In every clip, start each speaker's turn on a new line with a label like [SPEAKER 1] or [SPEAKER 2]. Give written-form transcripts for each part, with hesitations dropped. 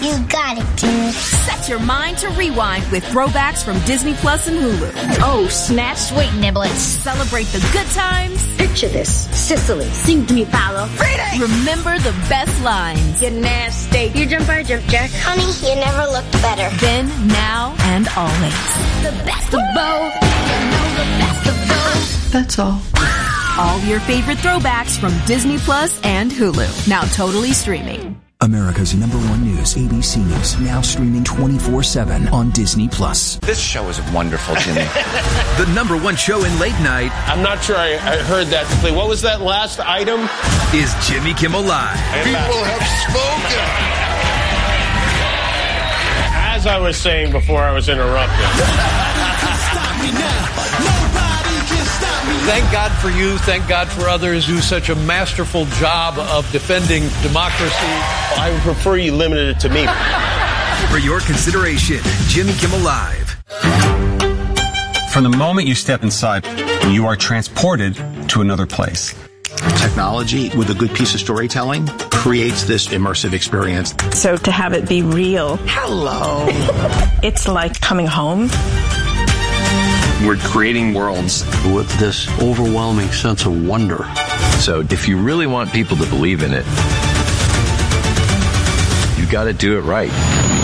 [SPEAKER 1] You got it, dude.
[SPEAKER 2] Set your mind to rewind with throwbacks from Disney Plus and Hulu.
[SPEAKER 3] Oh, snap, sweet niblets.
[SPEAKER 2] Celebrate the good times.
[SPEAKER 3] Picture this. Sicily. Sing to me, Paolo.
[SPEAKER 2] Remember the best lines.
[SPEAKER 3] You're nasty. You jump, I jump, Jack.
[SPEAKER 1] Honey, you never looked better.
[SPEAKER 2] Then, now, and always.
[SPEAKER 1] The best of both. You know the best of both.
[SPEAKER 4] That's all.
[SPEAKER 2] All your favorite throwbacks from Disney Plus and Hulu. Now totally streaming.
[SPEAKER 5] America's #1 news, ABC News, now streaming 24/7 on Disney Plus.
[SPEAKER 6] This show is wonderful, Jimmy.
[SPEAKER 7] The #1 show in late night.
[SPEAKER 8] I'm not sure I heard that clearly. What was that last item?
[SPEAKER 7] Is Jimmy Kimmel Live.
[SPEAKER 9] People have spoken.
[SPEAKER 8] As I was saying before I was interrupted.
[SPEAKER 10] Thank God for you. Thank God for others who do such a masterful job of defending democracy.
[SPEAKER 8] I would prefer you limited it to me.
[SPEAKER 7] For your consideration, Jimmy Kimmel Live.
[SPEAKER 11] From the moment you step inside, you are transported to another place.
[SPEAKER 6] Technology with a good piece of storytelling creates this immersive experience.
[SPEAKER 4] So to have it be real.
[SPEAKER 6] Hello.
[SPEAKER 4] It's like coming home.
[SPEAKER 12] We're creating worlds with this overwhelming sense of wonder.
[SPEAKER 13] So if you really want people to believe in it, you got to do it right.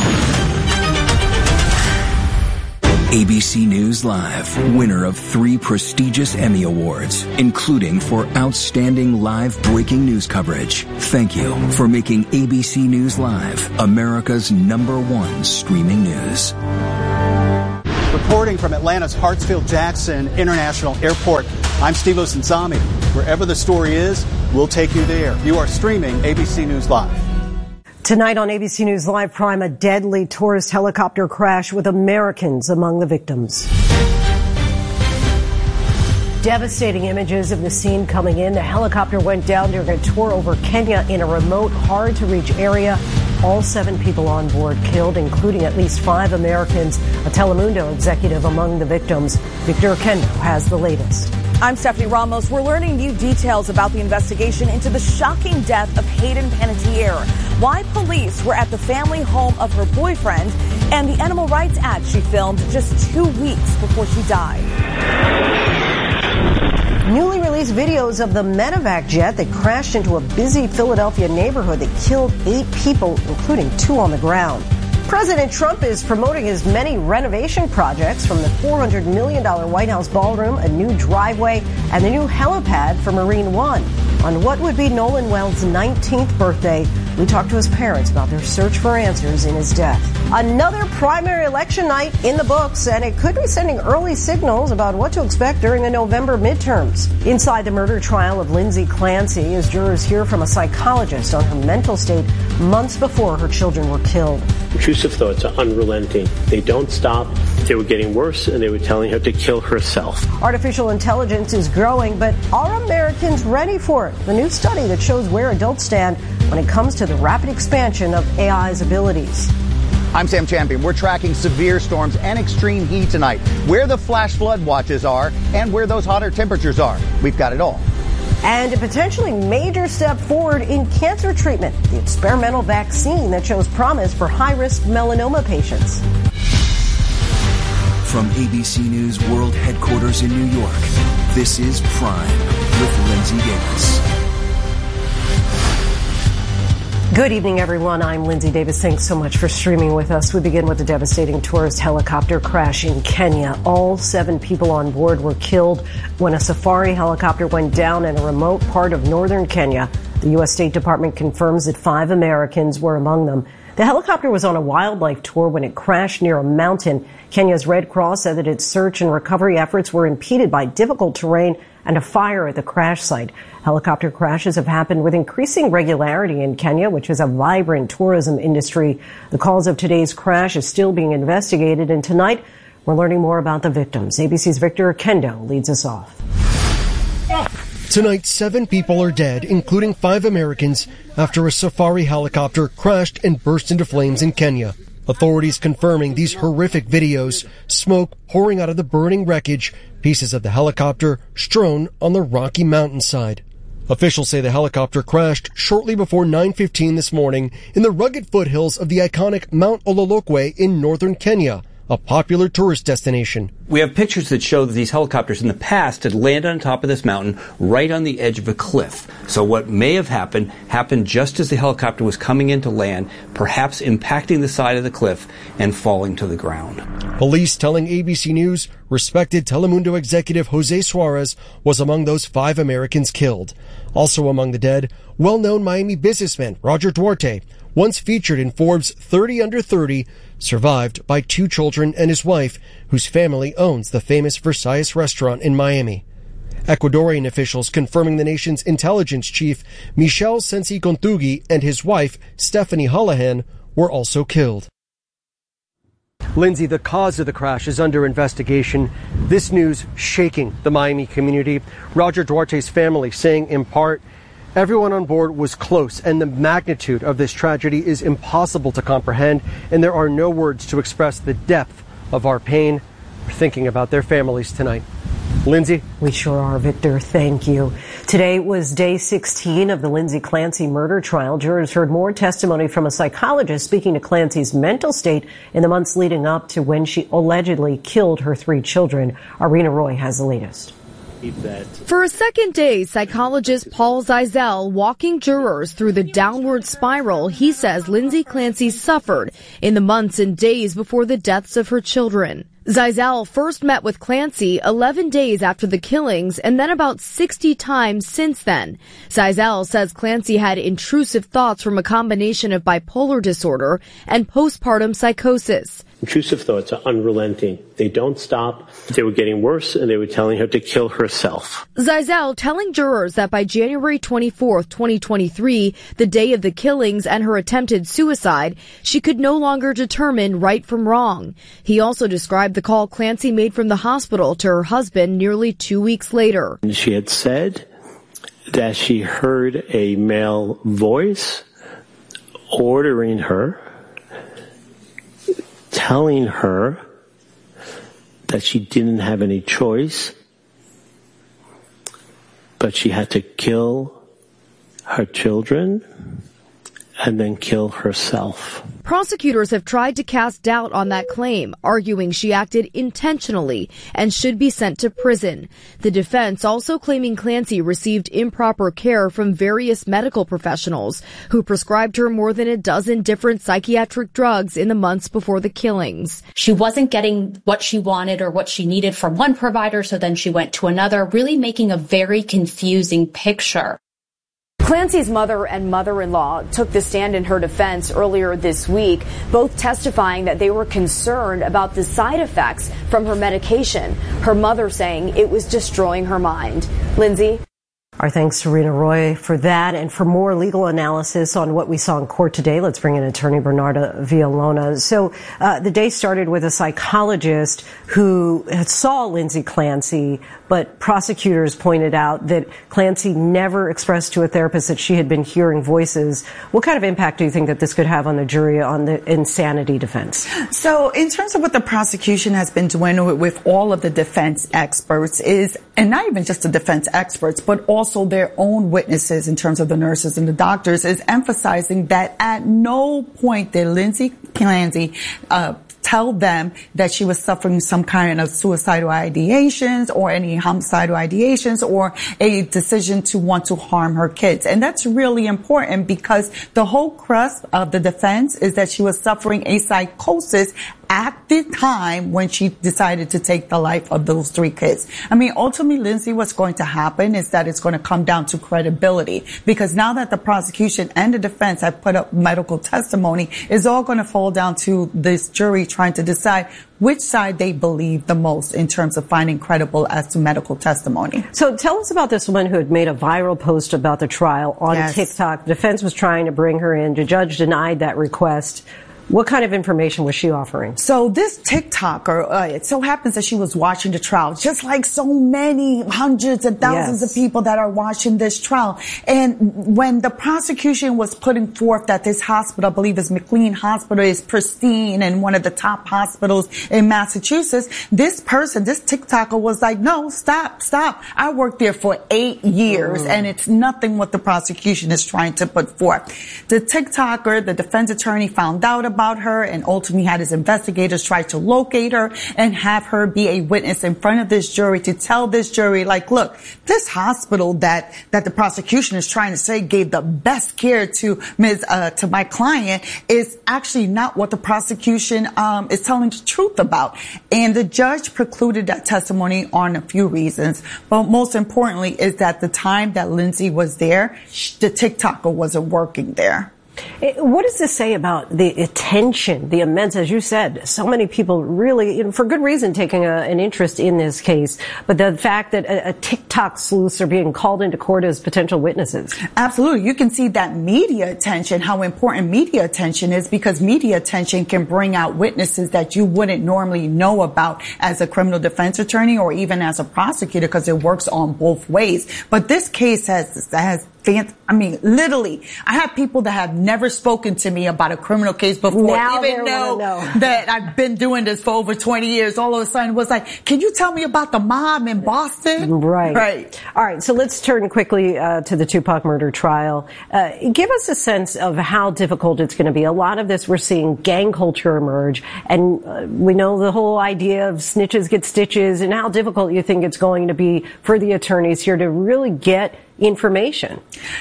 [SPEAKER 5] ABC News Live, winner of 3 prestigious Emmy Awards, including for outstanding live breaking news coverage. Thank you for making ABC News Live America's #1 streaming news.
[SPEAKER 14] Reporting from Atlanta's Hartsfield-Jackson International Airport, I'm Steve Osunzami. Wherever the story is, we'll take you there. You are streaming ABC News Live.
[SPEAKER 15] Tonight on ABC News Live Prime, a deadly tourist helicopter crash with Americans among the victims. Devastating images of the scene coming in. The helicopter went down during a tour over Kenya in a remote, hard-to-reach area. All 7 people on board killed, including at least 5 Americans. A Telemundo executive among the victims. Victor Kendo has the latest.
[SPEAKER 16] I'm Stephanie Ramos. We're learning new details about the investigation into the shocking death of Hayden Panettiere, why police were at the family home of her boyfriend, and the animal rights ad she filmed just 2 weeks before she died.
[SPEAKER 15] Newly released videos of the medevac jet that crashed into a busy Philadelphia neighborhood that killed 8 people, including 2 on the ground. President Trump is promoting his many renovation projects, from the $400 million White House ballroom, a new driveway, and the new helipad for Marine One. On what would be Nolan Wells' 19th birthday, we talked to his parents about their search for answers in his death. Another primary election night in the books, and it could be sending early signals about what to expect during the November midterms. Inside the murder trial of Lindsay Clancy, as jurors hear from a psychologist on her mental state months before her children were killed.
[SPEAKER 17] Intrusive thoughts are unrelenting. They don't stop. They were getting worse, and they were telling her to kill herself.
[SPEAKER 15] Artificial intelligence is growing, but are Americans ready for it? The new study that shows where adults stand when it comes to the rapid expansion of AI's abilities.
[SPEAKER 18] I'm Sam Champion. We're tracking severe storms and extreme heat tonight, where the flash flood watches are and where those hotter temperatures are. We've got it all.
[SPEAKER 15] And a potentially major step forward in cancer treatment, the experimental vaccine that shows promise for high-risk melanoma patients.
[SPEAKER 5] From ABC News World Headquarters in New York, this is Prime with Lindsay Davis.
[SPEAKER 15] Good evening, everyone. I'm Lindsay Davis. Thanks so much for streaming with us. We begin with a devastating tourist helicopter crash in Kenya. All 7 people on board were killed when a safari helicopter went down in a remote part of northern Kenya. The U.S. State Department confirms that 5 Americans were among them. The helicopter was on a wildlife tour when it crashed near a mountain. Kenya's Red Cross said that its search and recovery efforts were impeded by difficult terrain and a fire at the crash site. Helicopter crashes have happened with increasing regularity in Kenya, which has a vibrant tourism industry. The cause of today's crash is still being investigated, and tonight we're learning more about the victims. ABC's Victor Kendo leads us off.
[SPEAKER 19] Tonight, 7 people are dead, including 5 Americans, after a safari helicopter crashed and burst into flames in Kenya. Authorities confirming these horrific videos, smoke pouring out of the burning wreckage, pieces of the helicopter strewn on the rocky mountainside. Officials say the helicopter crashed shortly before 9:15 this morning in the rugged foothills of the iconic Mount Ololokwe in northern Kenya, a popular tourist destination.
[SPEAKER 20] We have pictures that show that these helicopters in the past had landed on top of this mountain right on the edge of a cliff. So what may have happened just as the helicopter was coming in to land, perhaps impacting the side of the cliff and falling to the ground.
[SPEAKER 19] Police telling ABC News respected Telemundo executive Jose Suarez was among those 5 Americans killed. Also among the dead, well-known Miami businessman Roger Duarte, once featured in Forbes 30 Under 30, survived by 2 children and his wife, whose family owns the famous Versailles restaurant in Miami. Ecuadorian officials confirming the nation's intelligence chief, Michel Sensi Contugi, and his wife, Stephanie Holohan, were also killed. Lindsay, the cause of the crash is under investigation. This news shaking the Miami community. Roger Duarte's family saying, in part, everyone on board was close, and the magnitude of this tragedy is impossible to comprehend, and there are no words to express the depth of our pain. We're thinking about their families tonight. Lindsay?
[SPEAKER 15] We sure are, Victor. Thank you. Today was day 16 of the Lindsay Clancy murder trial. Jurors heard more testimony from a psychologist speaking to Clancy's mental state in the months leading up to when she allegedly killed her 3 children. Arena Roy has the latest.
[SPEAKER 21] For a second day, psychologist Paul Zeisel walking jurors through the downward spiral he says Lindsay Clancy suffered in the months and days before the deaths of her children. Zeisel first met with Clancy 11 days after the killings and then about 60 times since then. Zeisel says Clancy had intrusive thoughts from a combination of bipolar disorder and postpartum psychosis.
[SPEAKER 17] Intrusive thoughts are unrelenting. They don't stop. They were getting worse, and they were telling her to kill herself.
[SPEAKER 21] Zeisel telling jurors that by January 24th, 2023, the day of the killings and her attempted suicide, she could no longer determine right from wrong. He also described the call Clancy made from the hospital to her husband nearly 2 weeks later.
[SPEAKER 17] She had said that she heard a male voice ordering her, telling her that she didn't have any choice, but she had to kill her children and then kill herself.
[SPEAKER 21] Prosecutors have tried to cast doubt on that claim, arguing she acted intentionally and should be sent to prison. The defense also claiming Clancy received improper care from various medical professionals who prescribed her more than a dozen different psychiatric drugs in the months before the killings.
[SPEAKER 22] She wasn't getting what she wanted or what she needed from one provider, so then she went to another, really making a very confusing picture.
[SPEAKER 16] Clancy's mother and mother-in-law took the stand in her defense earlier this week, both testifying that they were concerned about the side effects from her medication. Her mother saying it was destroying her mind. Lindsay?
[SPEAKER 15] Our thanks to Rena Roy for that. And for more legal analysis on what we saw in court today, let's bring in attorney Bernarda Villalona. So the day started with a psychologist who saw Lindsay Clancy, but prosecutors pointed out that Clancy never expressed to a therapist that she had been hearing voices. What kind of impact do you think that this could have on the jury on the insanity defense?
[SPEAKER 23] So in terms of what the prosecution has been doing with all of the defense experts is, and not even just the defense experts, but also their own witnesses in terms of the nurses and the doctors, is emphasizing that at no point did Lindsay Clancy tell them that she was suffering some kind of suicidal ideations or any homicidal ideations or a decision to want to harm her kids. And that's really important because the whole crux of the defense is that she was suffering a psychosis at the time when she decided to take the life of those 3 kids. I mean, ultimately, Lindsay, what's going to happen is that it's going to come down to credibility, because now that the prosecution and the defense have put up medical testimony, it's all going to fall down to this jury trying to decide which side they believe the most in terms of finding credible as to medical testimony.
[SPEAKER 15] So tell us about this woman who had made a viral post about the trial on TikTok. The defense was trying to bring her in. The judge denied that request. What kind of information was she offering?
[SPEAKER 23] So this TikToker, it so happens that she was watching the trial, just like so many hundreds and thousands of people that are watching this trial. And when the prosecution was putting forth that this hospital, I believe is McLean Hospital, is pristine and one of the top hospitals in Massachusetts, this person, this TikToker was like, no, stop. I worked there for 8 years and it's nothing what the prosecution is trying to put forth. The TikToker, the defense attorney, found out about her and ultimately had his investigators try to locate her and have her be a witness in front of this jury to tell this jury, like, look, this hospital that the prosecution is trying to say gave the best care to to my client is actually not what the prosecution is telling the truth about. And the judge precluded that testimony on a few reasons, but most importantly is that the time that Lindsay was there, the TikToker wasn't working there.
[SPEAKER 15] What does this say about the attention, the immense, as you said, so many people really, for good reason, taking an interest in this case, but the fact that a TikTok sleuths are being called into court as potential witnesses?
[SPEAKER 23] Absolutely. You can see that media attention, how important media attention is, because media attention can bring out witnesses that you wouldn't normally know about as a criminal defense attorney or even as a prosecutor, because it works on both ways. But this case literally, I have people that have never spoken to me about a criminal case before,
[SPEAKER 15] now
[SPEAKER 23] even know that I've been doing this for over 20 years. All of a sudden was like, can you tell me about the mob in Boston?
[SPEAKER 15] Right. All right. So let's turn quickly to the Tupac murder trial. Give us a sense of how difficult it's going to be. A lot of this, we're seeing gang culture emerge, and we know the whole idea of snitches get stitches, and how difficult you think it's going to be for the attorneys here to really get information.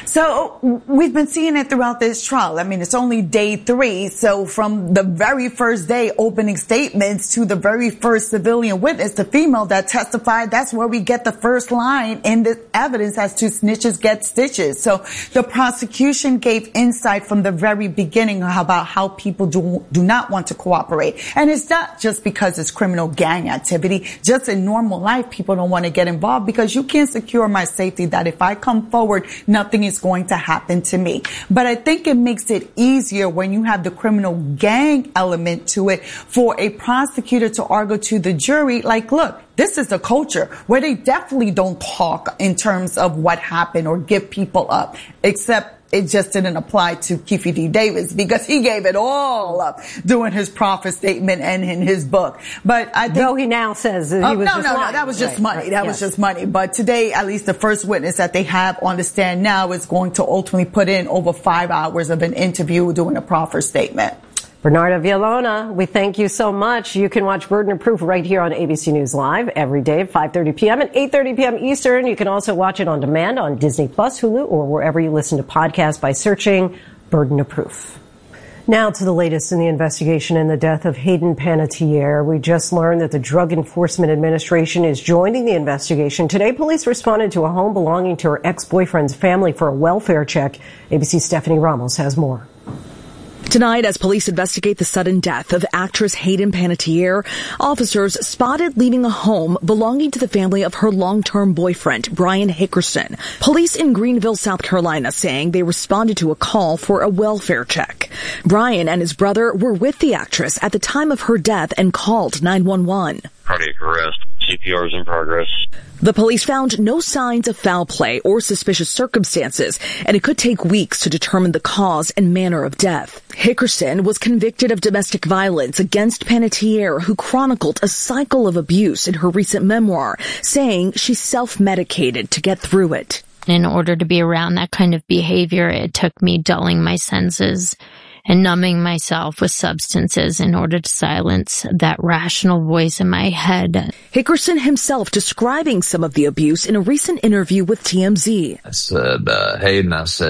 [SPEAKER 23] So we've been seeing it throughout this trial. I mean, it's only day 3. So from the very first day opening statements to the very first civilian witness, the female that testified, that's where we get the first line in the evidence as to snitches get stitches. So the prosecution gave insight from the very beginning about how people do not want to cooperate. And it's not just because it's criminal gang activity. Just in normal life, people don't want to get involved because you can't secure my safety that if I come forward, nothing is going to happen to me. But I think it makes it easier when you have the criminal gang element to it for a prosecutor to argue to the jury, like, look, this is a culture where they definitely don't talk in terms of what happened or give people up, except it just didn't apply to Keefe D. Davis because he gave it all up doing his profit statement and in his book. But I think,
[SPEAKER 15] though he now says that he was just lying.
[SPEAKER 23] that was just money. That was just money. But today, at least the first witness that they have on the stand now is going to ultimately put in over 5 hours of an interview doing a proffer statement.
[SPEAKER 15] Bernarda Villalona, we thank you so much. You can watch Burden of Proof right here on ABC News Live every day at 5:30 p.m. and 8:30 p.m. Eastern. You can also watch it on demand on Disney Plus, Hulu, or wherever you listen to podcasts by searching Burden of Proof. Now to the latest in the investigation in the death of Hayden Panettiere. We just learned that the Drug Enforcement Administration is joining the investigation. Today, police responded to a home belonging to her ex-boyfriend's family for a welfare check. ABC's Stephanie Ramos has more.
[SPEAKER 1] Tonight, as police investigate the sudden death of actress Hayden Panettiere, officers spotted leaving a home belonging to the family of her long-term boyfriend, Brian Hickerson. Police in Greenville, South Carolina, saying they responded to a call for a welfare check. Brian and his brother were with the actress at the time of her death and called 911.
[SPEAKER 2] Cardiac arrest. CPR is in progress.
[SPEAKER 1] The police found no signs of foul play or suspicious circumstances, and it could take weeks to determine the cause and manner of death. Hickerson was convicted of domestic violence against Panettiere, who chronicled a cycle of abuse in her recent memoir, saying she self-medicated to get through it.
[SPEAKER 3] In order to be around that kind of behavior, it took me dulling my senses and numbing myself with substances in order to silence that rational voice in my head.
[SPEAKER 1] Hickerson himself describing some of the abuse in a recent interview with TMZ.
[SPEAKER 13] I said, Hayden,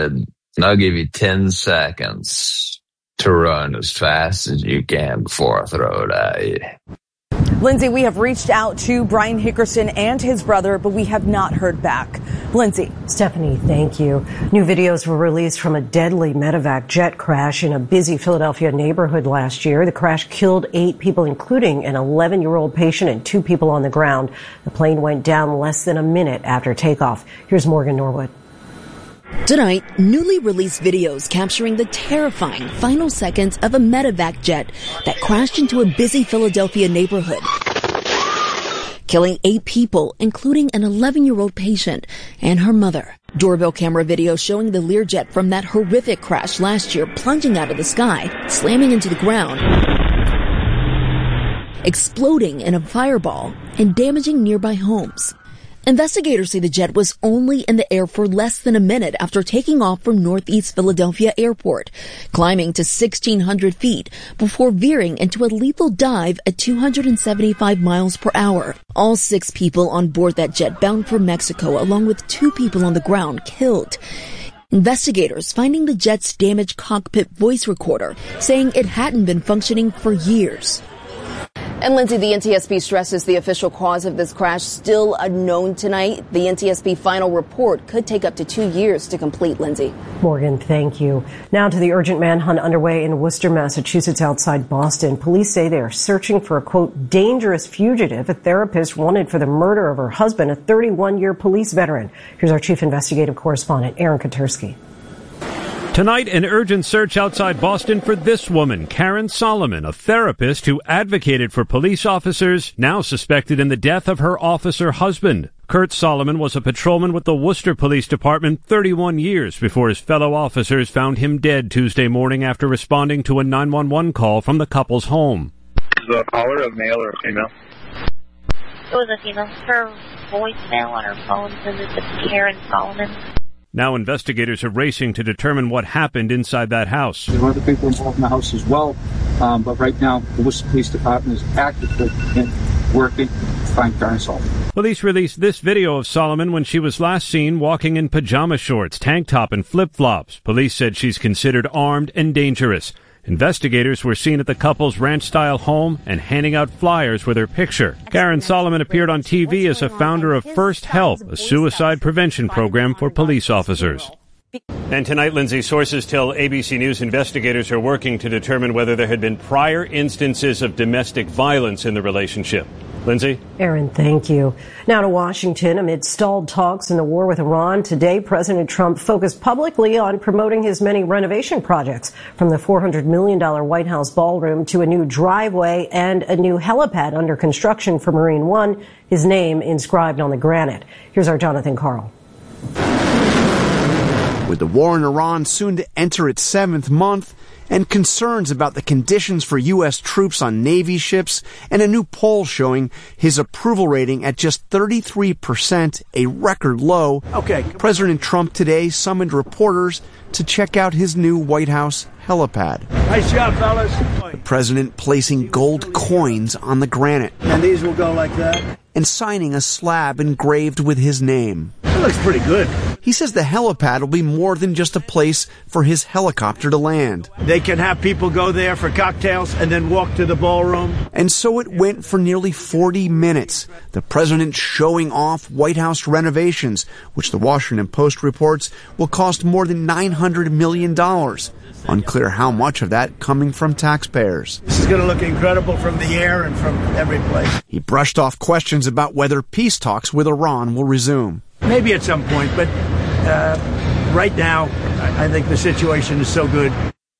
[SPEAKER 13] I'll give you 10 seconds to run as fast as you can before I throw it at you.
[SPEAKER 16] Lindsay, we have reached out to Brian Hickerson and his brother, but we have not heard back. Lindsay.
[SPEAKER 15] Stephanie, thank you. New videos were released from a deadly medevac jet crash in a busy Philadelphia neighborhood last year. The crash killed 8 people, including an 11-year-old patient and 2 people on the ground. The plane went down less than a minute after takeoff. Here's Morgan Norwood.
[SPEAKER 8] Tonight, newly released videos capturing the terrifying final seconds of a medevac jet that crashed into a busy Philadelphia neighborhood, killing 8 people, including an 11-year-old patient and her mother. Doorbell camera video showing the Learjet from that horrific crash last year plunging out of the sky, slamming into the ground, exploding in a fireball, and damaging nearby homes. Investigators say the jet was only in the air for less than a minute after taking off from Northeast Philadelphia Airport, climbing to 1,600 feet before veering into a lethal dive at 275 miles per hour. All 6 people on board that jet bound for Mexico, along with 2 people on the ground, killed. Investigators finding the jet's damaged cockpit voice recorder, saying it hadn't been functioning for years.
[SPEAKER 9] And Lindsay, the NTSB stresses the official cause of this crash still unknown tonight. The NTSB final report could take up to 2 years to complete, Lindsay.
[SPEAKER 15] Morgan, thank you. Now to the urgent manhunt underway in Worcester, Massachusetts, outside Boston. Police say they are searching for a, quote, dangerous fugitive, a therapist wanted for the murder of her husband, a 31-year police veteran. Here's our chief investigative correspondent, Aaron Katursky.
[SPEAKER 10] Tonight, an urgent search outside Boston for this woman, Karen Solomon, a therapist who advocated for police officers now suspected in the death of her officer husband. Kurt Solomon was a patrolman with the Worcester Police Department 31 years before his fellow officers found him dead Tuesday morning after responding to a 911 call from the couple's home.
[SPEAKER 24] Is the caller a male or a female?
[SPEAKER 25] It was a female. Her voicemail on her phone says it's Karen Solomon.
[SPEAKER 10] Now investigators are racing to determine what happened inside that house.
[SPEAKER 26] There are other people involved in the house as well, but right now the Worcester Police Department is actively working to find Karen Solomon.
[SPEAKER 10] Police released this video of Solomon when she was last seen walking in pajama shorts, tank top, and flip-flops. Police said she's considered armed and dangerous. Investigators were seen at the couple's ranch-style home and handing out flyers with her picture. Karen Solomon appeared on TV as a founder of First Help, a suicide prevention program for police officers. And tonight, Lindsay, sources tell ABC News investigators are working to determine whether there had been prior instances of domestic violence in the relationship. Lindsay?
[SPEAKER 15] Aaron, thank you. Now to Washington. Amid stalled talks in the war with Iran, today President Trump focused publicly on promoting his many renovation projects, from the $400 million White House ballroom to a new driveway and a new helipad under construction for Marine One, his name inscribed on the granite. Here's our Jonathan Karl.
[SPEAKER 27] With the war in Iran soon to enter its 7th month, and concerns about the conditions for U.S. troops on Navy ships, and a new poll showing his approval rating at just 33%, a record low. President Trump today summoned reporters to check out his new White House helipad.
[SPEAKER 28] Nice job, fellas.
[SPEAKER 27] The president placing gold coins on the granite.
[SPEAKER 28] And these will go like that.
[SPEAKER 27] And signing a slab engraved with his name.
[SPEAKER 28] That looks pretty good.
[SPEAKER 27] He says the helipad will be more than just a place for his helicopter to land.
[SPEAKER 28] They can have people go there for cocktails and then walk to the ballroom.
[SPEAKER 27] And so it went for nearly 40 minutes. The president showing off White House renovations, which the Washington Post reports will cost more than $900 million. Unclear how much of that coming from taxpayers.
[SPEAKER 28] This is going to look incredible from the air and from every place.
[SPEAKER 27] He brushed off questions about whether peace talks with Iran will resume.
[SPEAKER 28] Maybe at some point, but right now, I think the situation is so good.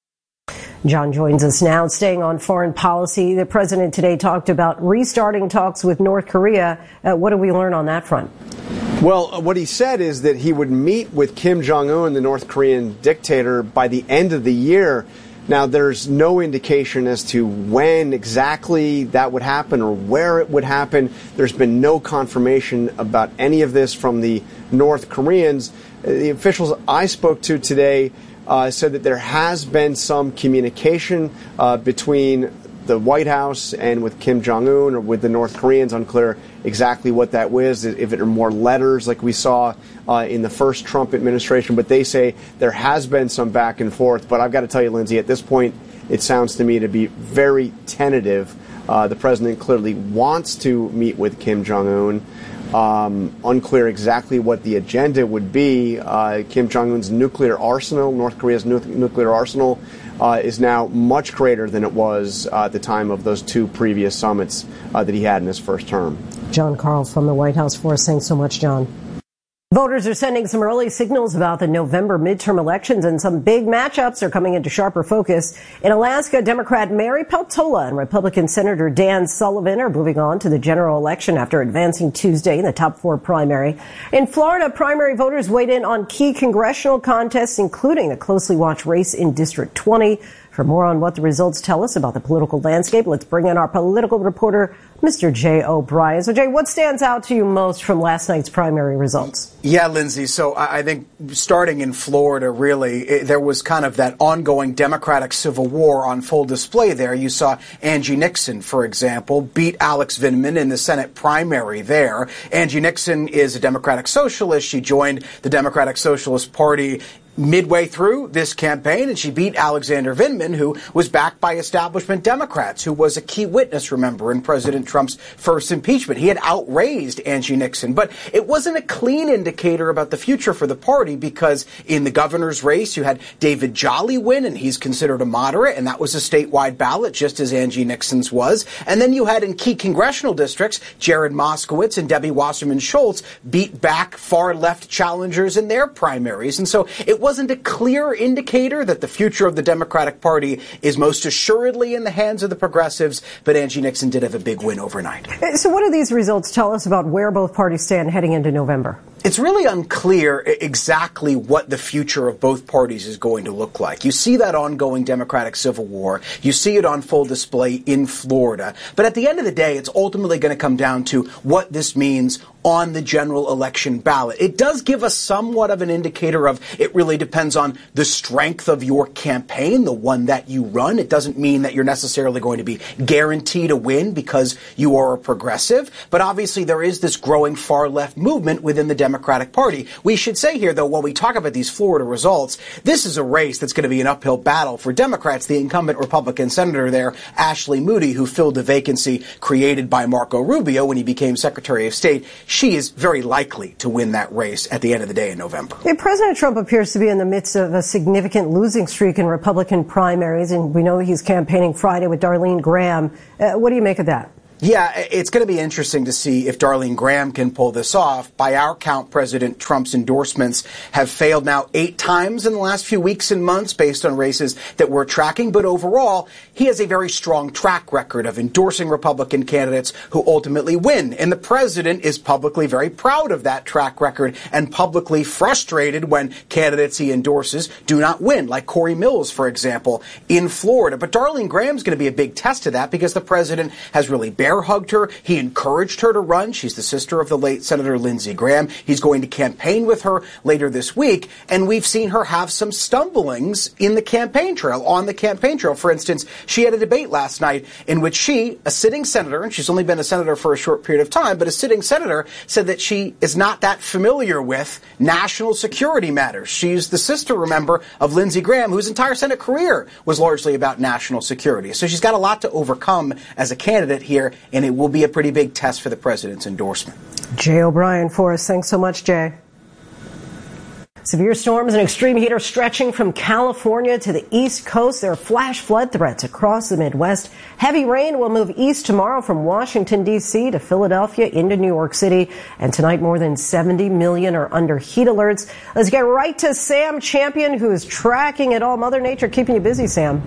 [SPEAKER 15] John joins us now. Staying on foreign policy, the president today talked about restarting talks with North Korea. What did we learn on that front?
[SPEAKER 29] Well, what he said is that he would meet with Kim Jong-un, the North Korean dictator, by the end of the year. Now, there's no indication as to when exactly that would happen or where it would happen. There's been no confirmation about any of this from the North Koreans. The officials I spoke to today said that there has been some communication between the White House and with Kim Jong-un or with the North Koreans. Unclear exactly what that was, if it are more letters like we saw in the first Trump administration. But they say there has been some back and forth. But I've got to tell you, Lindsay, at this point, it sounds to me to be very tentative. The president clearly wants to meet with Kim Jong-un. Unclear exactly what the agenda would be. Kim Jong-un's nuclear arsenal, North Korea's nuclear arsenal, is now much greater than it was at the time of those 2 previous summits that he had in his first term.
[SPEAKER 15] John Karl from the White House for us. Thanks so much, John. Voters are sending some early signals about the November midterm elections, and some big matchups are coming into sharper focus. In Alaska, Democrat Mary Peltola and Republican Senator Dan Sullivan are moving on to the general election after advancing Tuesday in the top 4 primary. In Florida, primary voters weighed in on key congressional contests, including a closely watched race in District 20. For more on what the results tell us about the political landscape, let's bring in our political reporter, Mr. Jay O'Brien. So, Jay, what stands out to you most from last night's primary results?
[SPEAKER 4] Yeah, Lindsay. So I think starting in Florida, really, there was kind of that ongoing Democratic civil war on full display there. You saw Angie Nixon, for example, beat Alex Vindman in the Senate primary there. Angie Nixon is a Democratic socialist. She joined the Democratic Socialist Party midway through this campaign, and she beat Alexander Vindman, who was backed by establishment Democrats, who was a key witness, remember, in President Trump's first impeachment. He had outraised Angie Nixon, but it wasn't a clean indicator about the future for the party, because in the governor's race, you had David Jolly win, and he's considered a moderate, and that was a statewide ballot, just as Angie Nixon's was. And then you had in key congressional districts, Jared Moskowitz and Debbie Wasserman Schultz beat back far-left challengers in their primaries. And so it wasn't a clear indicator that the future of the Democratic Party is most assuredly in the hands of the progressives, but Angie Nixon did have a big win overnight.
[SPEAKER 15] So what do these results tell us about where both parties stand heading into November?
[SPEAKER 4] It's really unclear exactly what the future of both parties is going to look like. You see that ongoing Democratic civil war. You see it on full display in Florida. But at the end of the day, it's ultimately going to come down to what this means on the general election ballot. It does give us somewhat of an indicator of it really depends on the strength of your campaign, the one that you run. It doesn't mean that you're necessarily going to be guaranteed a win because you are a progressive. But obviously there is this growing far left movement within the Democratic Party. We should say here, though, while we talk about these Florida results, this is a race that's going to be an uphill battle for Democrats. The incumbent Republican senator there, Ashley Moody, who filled the vacancy created by Marco Rubio when he became Secretary of State, she is very likely to win that race at the end of the day in November.
[SPEAKER 15] President Trump appears to be in the midst of a significant losing streak in Republican primaries, and we know he's campaigning Friday with Darlene Graham. What do you make of that?
[SPEAKER 4] Yeah, it's going to be interesting to see if Darlene Graham can pull this off. By our count, President Trump's endorsements have failed now 8 times in the last few weeks and months based on races that we're tracking. But overall, he has a very strong track record of endorsing Republican candidates who ultimately win. And the president is publicly very proud of that track record and publicly frustrated when candidates he endorses do not win, like Corey Mills, for example, in Florida. But Darlene Graham's going to be a big test of that because the president has really hugged her. He encouraged her to run. She's the sister of the late Senator Lindsey Graham. He's going to campaign with her later this week, and we've seen her have some stumblings in the campaign trail, on the campaign trail. For instance, she had a debate last night in which she, a sitting senator, and she's only been a senator for a short period of time, but a sitting senator said that she is not that familiar with national security matters. She's the sister, remember, of Lindsey Graham, whose entire Senate career was largely about national security. So she's got a lot to overcome as a candidate here, and it will be a pretty big test for the president's endorsement.
[SPEAKER 15] Jay O'Brien for us. Thanks so much, Jay. Severe storms and extreme heat are stretching from California to the East Coast. There are flash flood threats across the Midwest. Heavy rain will move east tomorrow from Washington, D.C. to Philadelphia into New York City. And tonight, more than 70 million are under heat alerts. Let's get right to Sam Champion, who is tracking it all. Mother Nature keeping you busy, Sam.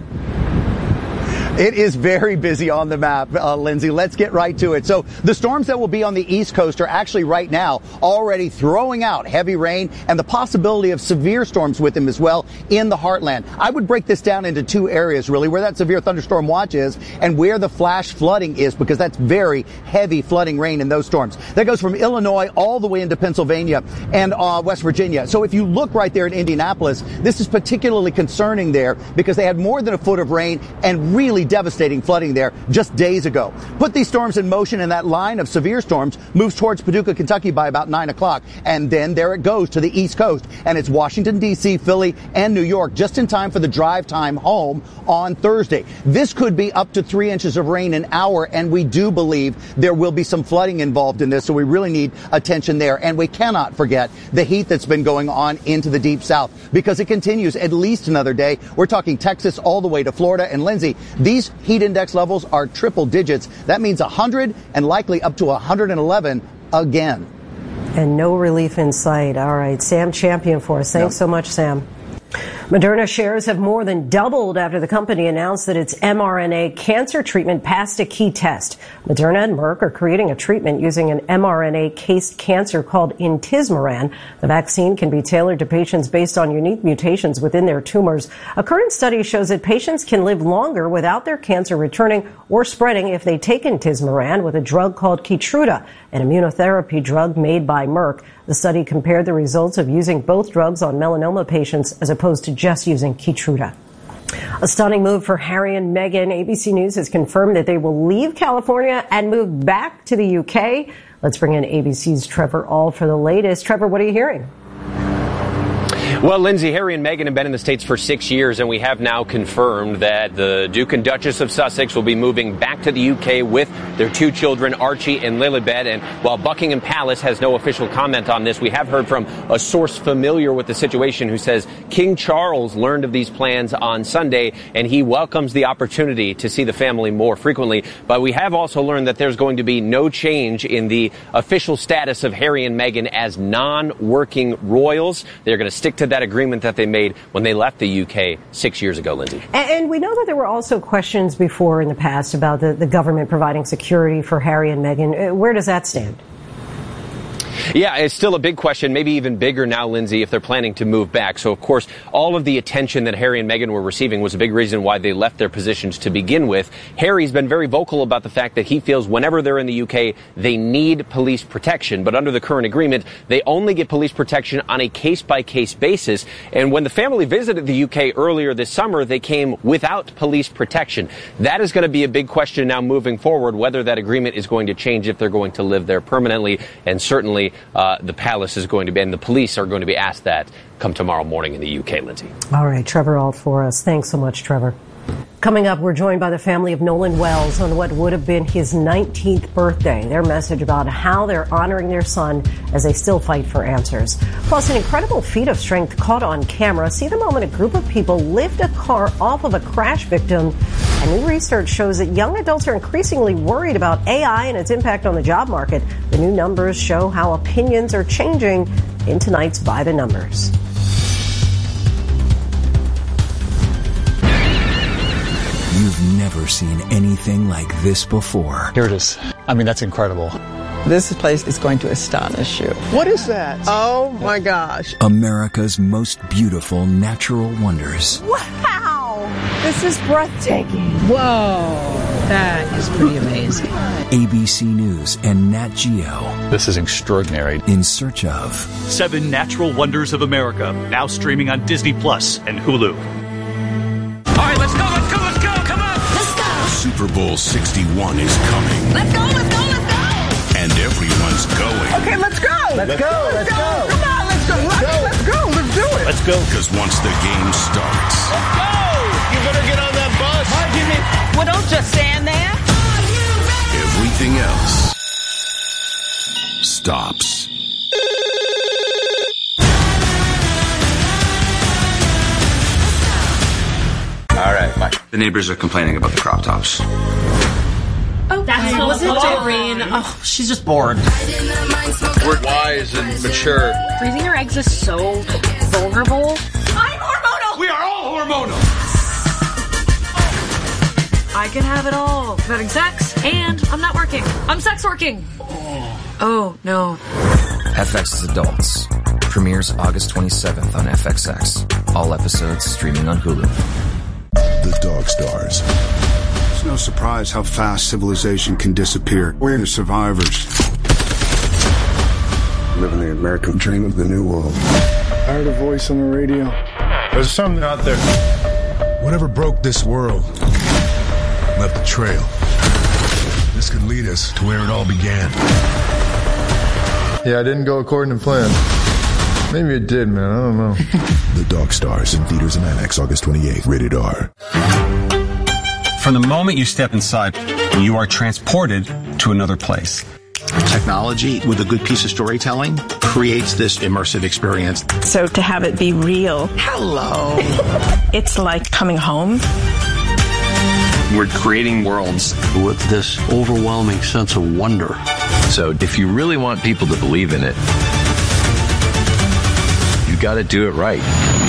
[SPEAKER 5] It is very busy on the map, Lindsay. Let's get right to it. So the storms that will be on the East Coast are actually right now already throwing out heavy rain and the possibility of severe storms with them as well in the heartland. I would break this down into 2 areas, really, where that severe thunderstorm watch is and where the flash flooding is, because that's very heavy flooding rain in those storms. That goes from Illinois all the way into Pennsylvania and West Virginia. So if you look right there in Indianapolis, this is particularly concerning there because they had more than a foot of rain and really devastating flooding there just days ago. Put these storms in motion, and that line of severe storms moves towards Paducah, Kentucky by about 9 o'clock. And then there it goes to the East Coast. And it's Washington, D.C., Philly, and New York just in time for the drive time home on Thursday. This could be up to 3 inches of rain an hour, and we do believe there will be some flooding involved in this, so we really need attention there. And we cannot forget the heat that's been going on into the Deep South because it continues at least another day. We're talking Texas all the way to Florida. And Lindsay, these heat index levels are triple digits. That means 100 and likely up to 111 again.
[SPEAKER 15] And no relief in sight. All right, Sam Champion for us. Thanks so much, Sam. Moderna shares have more than doubled after the company announced that its mRNA cancer treatment passed a key test. Moderna and Merck are creating a treatment using an mRNA-cased cancer called intismeran. The vaccine can be tailored to patients based on unique mutations within their tumors. A current study shows that patients can live longer without their cancer returning or spreading if they take intismeran with a drug called Keytruda, an immunotherapy drug made by Merck. The study compared the results of using both drugs on melanoma patients as opposed to just using Keytruda. A stunning move for Harry and Meghan. ABC News has confirmed that they will leave California and move back to the UK. Let's bring in ABC's Trevor Ault for the latest. Trevor, what are you hearing?
[SPEAKER 6] Well, Lindsay, Harry and Meghan have been in the States for 6 years, and we have now confirmed that the Duke and Duchess of Sussex will be moving back to the UK with their 2 children, Archie and Lilibet. And while Buckingham Palace has no official comment on this, we have heard from a source familiar with the situation who says King Charles learned of these plans on Sunday, and he welcomes the opportunity to see the family more frequently. But we have also learned that there's going to be no change in the official status of Harry and Meghan as non-working royals. They're going to stick to that agreement that they made when they left the UK 6 years ago, Lindsay.
[SPEAKER 15] And we know that there were also questions before in the past about the government providing security for Harry and Meghan. Where does that stand?
[SPEAKER 6] Yeah, it's still a big question, maybe even bigger now, Lindsay, if they're planning to move back. So, of course, all of the attention that Harry and Meghan were receiving was a big reason why they left their positions to begin with. Harry's been very vocal about the fact that he feels whenever they're in the UK, they need police protection. But under the current agreement, they only get police protection on a case-by-case basis. And when the family visited the UK earlier this summer, they came without police protection. That is going to be a big question now moving forward, whether that agreement is going to change if they're going to live there permanently. And certainly the palace is going to be, and the police are going to be asked that come tomorrow morning in the UK, Lindsay.
[SPEAKER 15] All right, Trevor Ault for us. Thanks so much, Trevor. Coming up, we're joined by the family of Nolan Wells on what would have been his 19th birthday. Their message about how they're honoring their son as they still fight for answers. Plus, an incredible feat of strength caught on camera. See the moment a group of people lift a car off of a crash victim. And new research shows that young adults are increasingly worried about AI and its impact on the job market. The new numbers show how opinions are changing in tonight's By the Numbers.
[SPEAKER 7] You've never seen anything like this before.
[SPEAKER 11] Here it is. I mean, that's incredible.
[SPEAKER 12] This place is going to astonish you.
[SPEAKER 11] What is that?
[SPEAKER 12] Oh my gosh.
[SPEAKER 7] America's most beautiful natural wonders.
[SPEAKER 12] Wow! This is breathtaking.
[SPEAKER 14] Whoa! That is pretty amazing.
[SPEAKER 7] ABC News and Nat Geo.
[SPEAKER 11] This is extraordinary.
[SPEAKER 7] In search of
[SPEAKER 17] 7 Natural Wonders of America, now streaming on Disney Plus and Hulu.
[SPEAKER 18] All right, let's go, let's go, let's go, come on! Let's go!
[SPEAKER 19] Super Bowl 61 is coming.
[SPEAKER 18] Let's go, let's go, let's go!
[SPEAKER 19] And everyone's going.
[SPEAKER 12] Okay, let's go!
[SPEAKER 11] Let's go, let's go!
[SPEAKER 12] Come on, let's go, let's go, let's do it!
[SPEAKER 17] Let's go.
[SPEAKER 19] Because once the game starts...
[SPEAKER 18] Let's go! You better get on that bus.
[SPEAKER 14] Well, don't just stand there.
[SPEAKER 19] Everything else stops.
[SPEAKER 20] All right, bye. The neighbors are complaining about the crop tops.
[SPEAKER 14] Oh, that's so was it Doreen? Oh, she's just bored.
[SPEAKER 20] We're wise and mature.
[SPEAKER 14] Freezing your eggs is so vulnerable.
[SPEAKER 18] I'm hormonal! We are all hormonal!
[SPEAKER 14] I can have it all. Having sex, and I'm not working. I'm sex working. Oh, no.
[SPEAKER 7] FX's Adults. Premieres August 27th on FXX. All episodes streaming on Hulu.
[SPEAKER 30] The Dog Stars. It's no surprise how fast civilization can disappear. We're the survivors. Living the American dream of the new world.
[SPEAKER 31] I heard a voice on the radio. There's something out there.
[SPEAKER 30] Whatever broke this world left a trail. This could lead us to where it all began.
[SPEAKER 31] Yeah, I didn't go according to plan. Maybe it did, man. I don't know.
[SPEAKER 30] The Dog Stars in theaters and IMAX August 28th. Rated R.
[SPEAKER 32] From the moment you step inside, you are transported to another place.
[SPEAKER 33] Technology with a good piece of storytelling creates this immersive experience.
[SPEAKER 12] So to have it be real.
[SPEAKER 33] Hello.
[SPEAKER 12] It's like coming home.
[SPEAKER 1] We're creating worlds
[SPEAKER 2] with this overwhelming sense of wonder.
[SPEAKER 3] So if you really want people to believe in it, you got to do it right.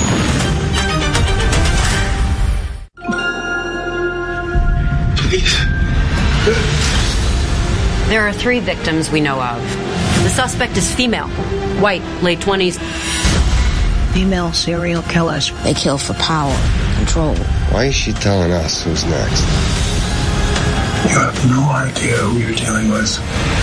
[SPEAKER 2] Please.
[SPEAKER 8] There are 3 victims we know of. The suspect is female, white, late 20s.
[SPEAKER 9] Female serial killers.
[SPEAKER 13] They kill for power, control.
[SPEAKER 16] Why is she telling us who's next?
[SPEAKER 31] You have no idea who you're dealing with.